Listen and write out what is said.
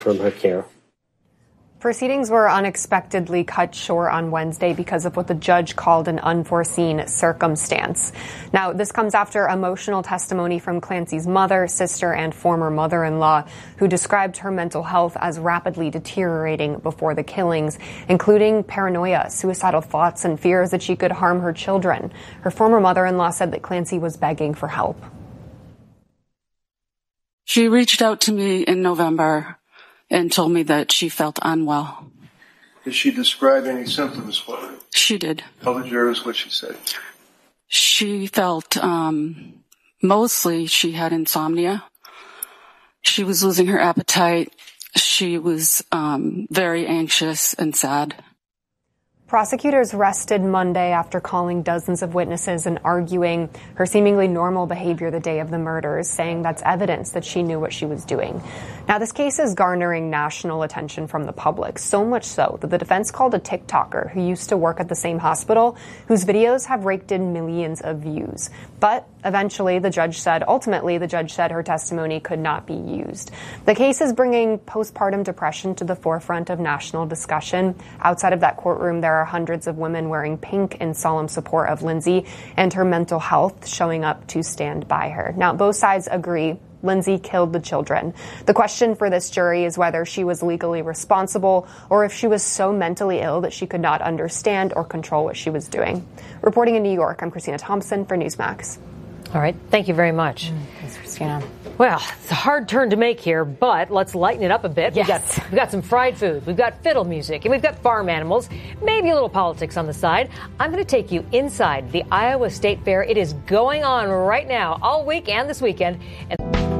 from her care. Proceedings were unexpectedly cut short on Wednesday because of what the judge called an unforeseen circumstance. Now, this comes after emotional testimony from Clancy's mother, sister, and former mother-in-law, who described her mental health as rapidly deteriorating before the killings, including paranoia, suicidal thoughts, and fears that she could harm her children. Her former mother-in-law said that Clancy was begging for help. She reached out to me in November and told me that she felt unwell. Did she describe any symptoms for you? She did. How did yours, what she said? She felt, mostly she had insomnia. She was losing her appetite. She was very anxious and sad. Prosecutors rested Monday after calling dozens of witnesses and arguing her seemingly normal behavior the day of the murders, saying that's evidence that she knew what she was doing. Now, this case is garnering national attention from the public, so much so that the defense called a TikToker who used to work at the same hospital, whose videos have raked in millions of views. But ultimately, the judge said her testimony could not be used. The case is bringing postpartum depression to the forefront of national discussion. Outside of that courtroom, there are hundreds of women wearing pink in solemn support of Lindsay and her mental health, showing up to stand by her. Now, both sides agree Lindsay killed the children. The question for this jury is whether she was legally responsible or if she was so mentally ill that she could not understand or control what she was doing. Reporting in New York, I'm Christina Thompson for Newsmax. All right. Thank you very much. Thanks, Christina. Well, it's a hard turn to make here, but let's lighten it up a bit. Yes. We've got some fried food, we've got fiddle music, and we've got farm animals, maybe a little politics on the side. I'm going to take you inside the Iowa State Fair. It is going on right now, all week and this weekend. And